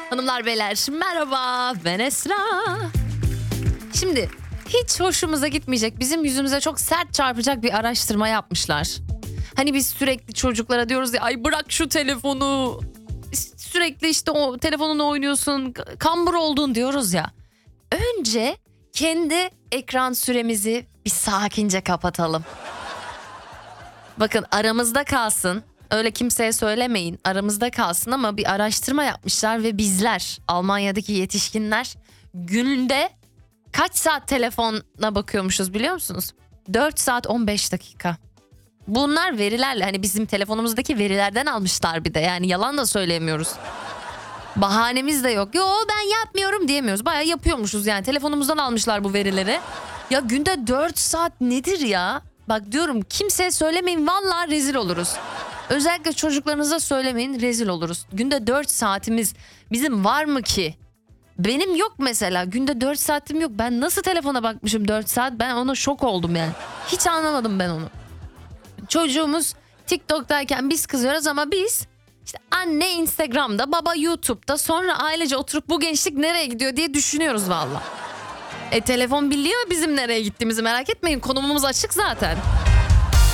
Hanımlar beyler merhaba, ben Esra. Şimdi hiç hoşumuza gitmeyecek, bizim yüzümüze çok sert çarpacak bir araştırma yapmışlar. Hani biz sürekli çocuklara diyoruz ya, ay bırak şu telefonu, sürekli işte o telefonunu oynuyorsun, kambur oldun diyoruz ya. Önce kendi ekran süremizi bir sakince kapatalım. Bakın aramızda kalsın. Öyle kimseye söylemeyin, aramızda kalsın, ama bir araştırma yapmışlar ve bizler, Almanya'daki yetişkinler günde kaç saat telefona bakıyormuşuz biliyor musunuz? 4 saat 15 dakika. Bunlar verilerle, hani bizim telefonumuzdaki verilerden almışlar bir de, yani yalan da söyleyemiyoruz. Bahanemiz de yok. Yo ben yapmıyorum diyemiyoruz. Bayağı yapıyormuşuz yani, telefonumuzdan almışlar bu verileri. Ya günde 4 saat nedir ya? Bak diyorum, kimseye söylemeyin, vallahi rezil oluruz. Özellikle çocuklarınıza söylemeyin, rezil oluruz. Günde 4 saatimiz bizim var mı ki? Benim yok mesela, günde 4 saatim yok. Ben nasıl telefona bakmışım 4 saat, ben ona şok oldum yani. Hiç anlamadım ben onu. Çocuğumuz TikTok'tayken biz kızıyoruz ama biz işte anne Instagram'da, baba YouTube'da, sonra ailece oturup bu gençlik nereye gidiyor diye düşünüyoruz valla. Telefon biliyor bizim nereye gittiğimizi, merak etmeyin, konumumuz açık zaten.